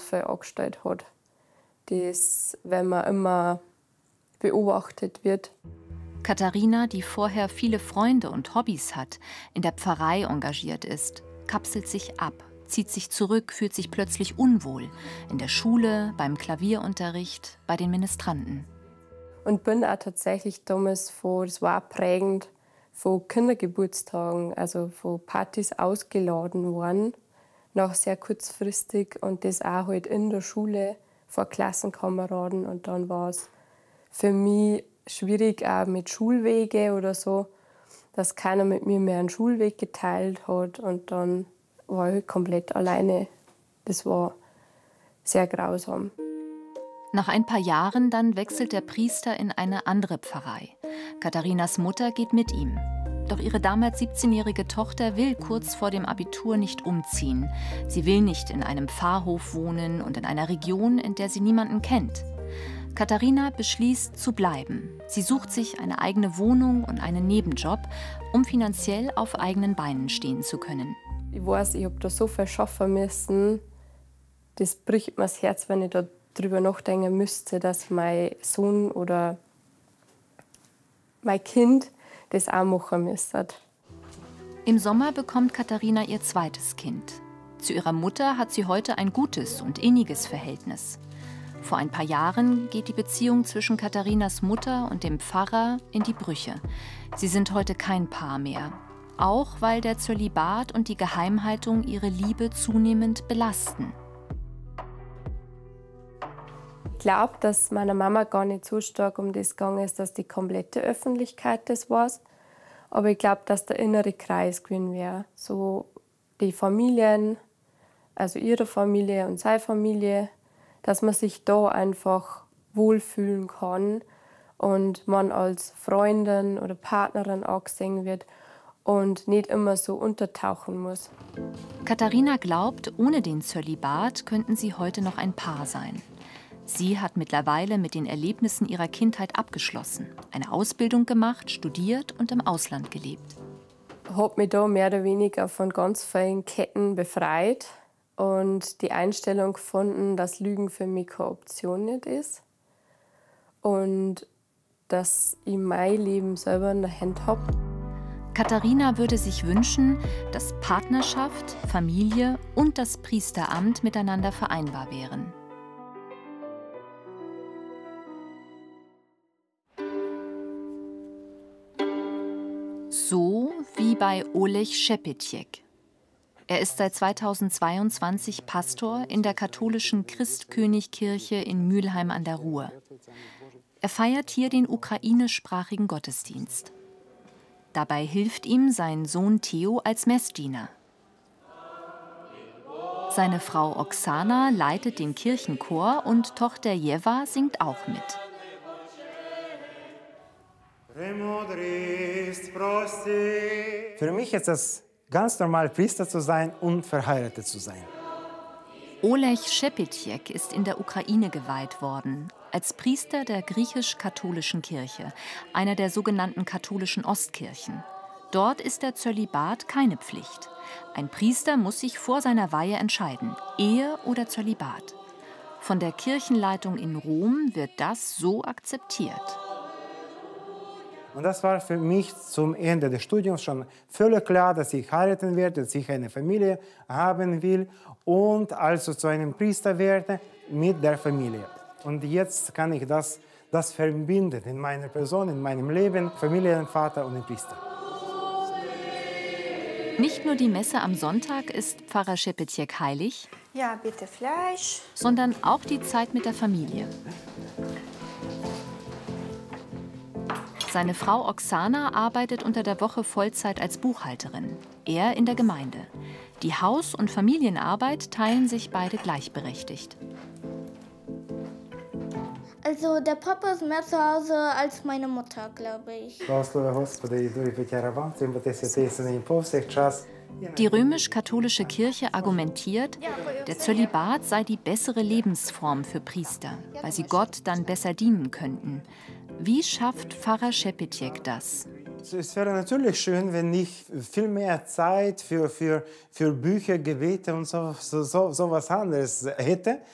viel angestellt hat. Das, wenn man immer beobachtet wird. Katharina, die vorher viele Freunde und Hobbys hat, in der Pfarrei engagiert ist, kapselt sich ab, zieht sich zurück, fühlt sich plötzlich unwohl. In der Schule, beim Klavierunterricht, bei den Ministranten. Und bin auch tatsächlich damals das war auch prägend, von Kindergeburtstagen, also von Partys ausgeladen worden, noch sehr kurzfristig. Und das auch halt in der Schule vor Klassenkameraden. Und dann war es für mich schwierig, auch mit Schulwege oder so, dass keiner mit mir mehr einen Schulweg geteilt hat. Und dann war ich komplett alleine. Das war sehr grausam. Nach ein paar Jahren dann wechselt der Priester in eine andere Pfarrei. Katharinas Mutter geht mit ihm. Doch ihre damals 17-jährige Tochter will kurz vor dem Abitur nicht umziehen. Sie will nicht in einem Pfarrhof wohnen und in einer Region, in der sie niemanden kennt. Katharina beschließt zu bleiben. Sie sucht sich eine eigene Wohnung und einen Nebenjob, um finanziell auf eigenen Beinen stehen zu können. Ich weiß, ich habe da so viel schaffen müssen. Das bricht mir das Herz, wenn ich darüber nachdenken müsste, dass mein Sohn oder mein Kind das auch machen müsste. Im Sommer bekommt Katharina ihr zweites Kind. Zu ihrer Mutter hat sie heute ein gutes und inniges Verhältnis. Vor ein paar Jahren geht die Beziehung zwischen Katharinas Mutter und dem Pfarrer in die Brüche. Sie sind heute kein Paar mehr. Auch weil der Zölibat und die Geheimhaltung ihre Liebe zunehmend belasten. Ich glaube, dass meiner Mama gar nicht so stark um das gegangen ist, dass die komplette Öffentlichkeit das war. Aber ich glaube, dass der innere Kreis gewesen wäre. So die Familien, also ihre Familie und seine Familie, dass man sich da einfach wohlfühlen kann und man als Freundin oder Partnerin angesehen wird und nicht immer so untertauchen muss. Katharina glaubt, ohne den Zölibat könnten sie heute noch ein Paar sein. Sie hat mittlerweile mit den Erlebnissen ihrer Kindheit abgeschlossen, eine Ausbildung gemacht, studiert und im Ausland gelebt. Ich habe mich da mehr oder weniger von ganz vielen Ketten befreit und die Einstellung gefunden, dass Lügen für mich keine Option nicht ist und dass ich mein Leben selber in der Hand habe. Katharina würde sich wünschen, dass Partnerschaft, Familie und das Priesteramt miteinander vereinbar wären. So wie bei Oleg Szepetjek. Er ist seit 2022 Pastor in der katholischen Christkönigkirche in Mülheim an der Ruhr. Er feiert hier den ukrainischsprachigen Gottesdienst. Dabei hilft ihm sein Sohn Theo als Messdiener. Seine Frau Oksana leitet den Kirchenchor und Tochter Jewa singt auch mit. Für mich ist es ganz normal, Priester zu sein und verheiratet zu sein. Oleg Szepetjek ist in der Ukraine geweiht worden, als Priester der griechisch-katholischen Kirche, einer der sogenannten katholischen Ostkirchen. Dort ist der Zölibat keine Pflicht. Ein Priester muss sich vor seiner Weihe entscheiden, Ehe oder Zölibat. Von der Kirchenleitung in Rom wird das so akzeptiert. Und das war für mich zum Ende des Studiums schon völlig klar, dass ich heiraten werde, dass ich eine Familie haben will und also zu einem Priester werde mit der Familie. Und jetzt kann ich das verbinden in meiner Person, in meinem Leben, Familienvater und Priester. Nicht nur die Messe am Sonntag ist Pfarrer Szepetjek heilig, ja, bitte Fleisch, sondern auch die Zeit mit der Familie. Seine Frau Oksana arbeitet unter der Woche Vollzeit als Buchhalterin, er in der Gemeinde. Die Haus- und Familienarbeit teilen sich beide gleichberechtigt. Also der Papa ist mehr zu Hause als meine Mutter, glaube ich. Die römisch-katholische Kirche argumentiert, der Zölibat sei die bessere Lebensform für Priester, weil sie Gott dann besser dienen könnten. Wie schafft Pfarrer Szepetjek das? Es wäre natürlich schön, wenn ich viel mehr Zeit für Bücher, Gebete und so was anderes hätte.